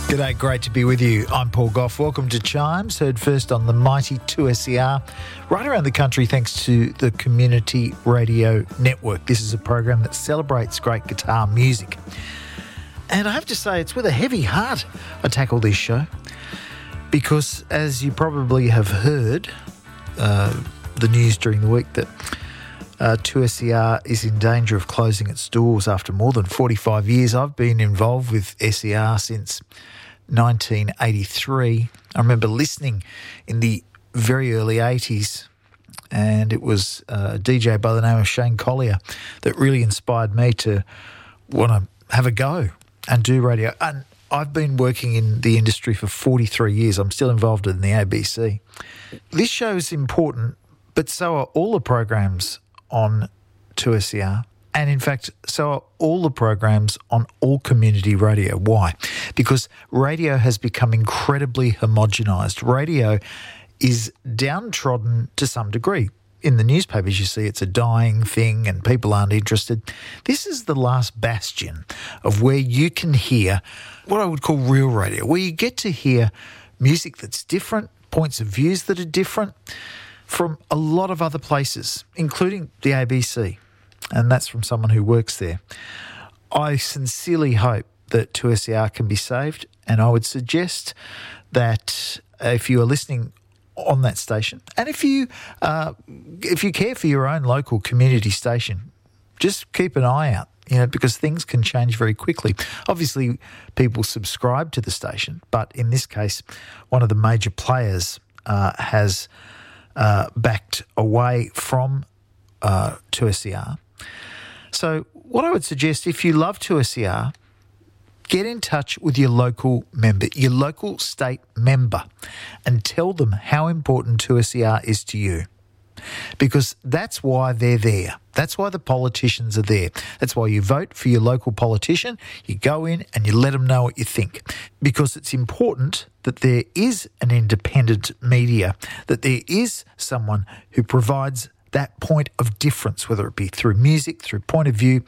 G'day, great to be with you. I'm Paul Goff. Welcome to Chimes, heard first on the mighty 2SER, right around the country thanks to the Community Radio Network. This is a program that celebrates great guitar music. And I have to say, it's with a heavy heart I tackle this show because, as you probably have heard, the news during the week that 2SER is in danger of closing its doors after more than 45 years. I've been involved with SER since 1983. I remember listening in the very early 80s, and it was a DJ by the name of Shane Collier that really inspired me to want to have a go and do radio. And I've been working in the industry for 43 years. I'm still involved in the ABC. This show is important, but so are all the programs on 2SER. And in fact, so are all the programs on all community radio. Why? Because radio has become incredibly homogenised. Radio is downtrodden to some degree. In the newspapers, you see it's a dying thing and people aren't interested. This is the last bastion of where you can hear what I would call real radio, where you get to hear music that's different, points of views that are different from a lot of other places, including the ABC. And that's from someone who works there. I sincerely hope that 2SER can be saved, and I would suggest that if you are listening on that station, and if you care for your own local community station, just keep an eye out, because things can change very quickly. Obviously, people subscribe to the station, but in this case, one of the major players has backed away from 2SER. So what I would suggest, if you love 2SER, get in touch with your local member, your local state member, and tell them how important 2SER is to you. Because that's why they're there. That's why the politicians are there. That's why you vote for your local politician. You go in and you let them know what you think. Because it's important that there is an independent media, that there is someone who provides that point of difference, whether it be through music, through point of view.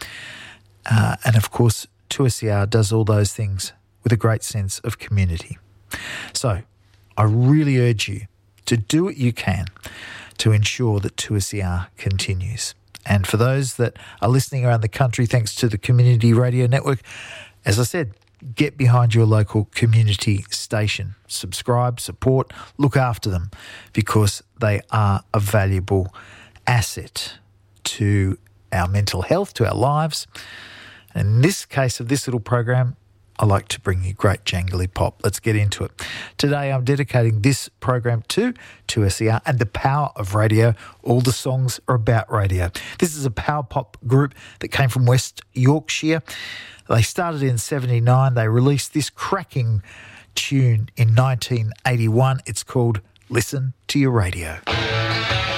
And of course, 2SER does all those things with a great sense of community. So I really urge you to do what you can to ensure that 2SER continues. And for those that are listening around the country, thanks to the Community Radio Network, as I said, get behind your local community station. Subscribe, support, look after them, because they are a valuable asset to our mental health, to our lives. And in this case of this little program, I like to bring you great jangly pop. Let's get into it. Today I'm dedicating this program to 2SER and the power of radio. All the songs are about radio. This is a power pop group that came from West Yorkshire. They started in 79. They released this cracking tune in 1981. It's called Listen to Your Radio.